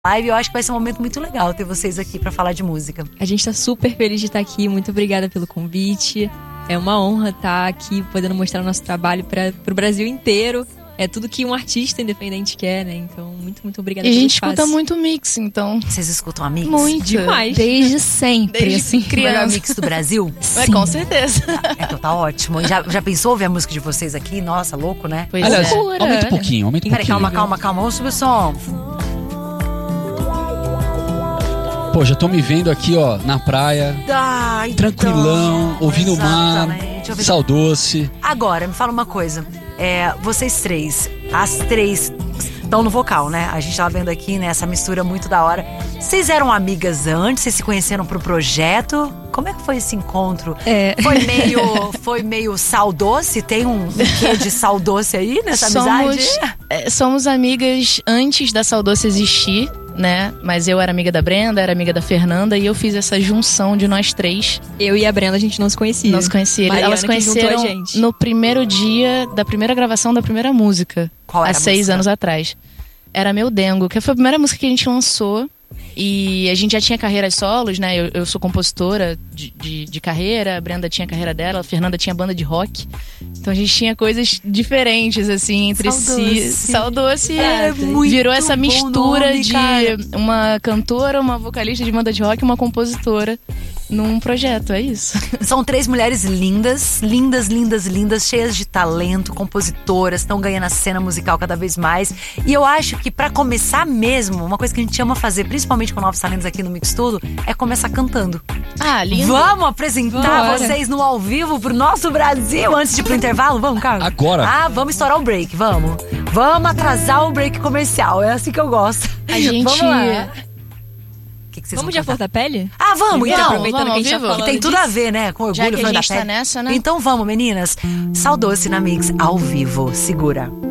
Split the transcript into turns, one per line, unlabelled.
live. Eu acho que vai ser um momento muito legal ter vocês aqui pra falar de música.
A gente tá super feliz de estar aqui. Muito obrigada pelo convite. É uma honra estar aqui podendo mostrar o nosso trabalho pro Brasil inteiro. É tudo que um artista independente quer, né? Então, muito obrigada pelo espaço.
E a gente escuta muito mix, então...
Vocês escutam a Mix?
Muito.
Demais.
Desde sempre,
Desde
assim.
criança. O melhor Mix do Brasil?
Com certeza.
Então tá ótimo. Já pensou ouvir a música de vocês aqui? Nossa, louco, né?
Pois
Aliás,
é.
aumenta um pouquinho, aumenta um
Peraí,
pouquinho.
calma. Vamos subir o som.
Pô, já tô me vendo aqui, ó, na praia,
Ai,
tranquilão,
então,
ouvindo o mar,
exatamente.
sal doce.
Agora, me fala uma coisa. Vocês três, as três estão no vocal, né? A gente tava vendo aqui, né, essa mistura muito da hora. Vocês eram amigas antes? Vocês se conheceram pro projeto? Como é que foi esse encontro? Foi meio sal doce? Tem um quê de sal doce aí nessa amizade?
Somos amigas antes da Sal Doce existir, né? Mas eu era amiga da Brenda, era amiga da Fernanda, e eu fiz essa junção de nós três.
Eu e a Brenda, a gente não se conhecia.
Não se conhecia.
Mariana
Elas conheceram
que juntou a gente.
no primeiro dia da primeira gravação da primeira música.
Qual era
há
a
6
música?
anos atrás. Era Meu Dengo, que foi a primeira música que a gente lançou. E a gente já tinha carreiras solos, né? Eu sou compositora de carreira, a Brenda tinha a carreira dela, a Fernanda tinha banda de rock. Então a gente tinha coisas diferentes, assim, entre si. Sal Doce virou essa mistura
nome,
de
cara.
uma cantora, uma vocalista de banda de rock e uma compositora num projeto, é isso.
São 3 mulheres lindas, cheias de talento, compositoras, estão ganhando a cena musical cada vez mais. E eu acho que pra começar mesmo, uma coisa que a gente ama fazer, principalmente com Novos Talentos aqui no Mix Tudo, é começar cantando.
Ah, lindo.
Vamos apresentar
Bora.
vocês no ao vivo pro nosso Brasil antes de ir pro intervalo? Vamos, Carlos?
Agora.
Vamos estourar o break, vamos. Vamos atrasar o break comercial, é assim que eu gosto.
A gente...
Vamos lá. O que vocês
Vamos de
vão
A Flor
cantar?
da Pele?
Vamos, então.
Aproveitando
vamos
que a gente
ao
tá
vivo?
falando
Tem tudo
disso.
a ver, né? Com orgulho,
Já que a
Flor da
gente tá
Pele.
nessa, né?
Então vamos, meninas. Sal Doce na Mix, ao vivo. Segura.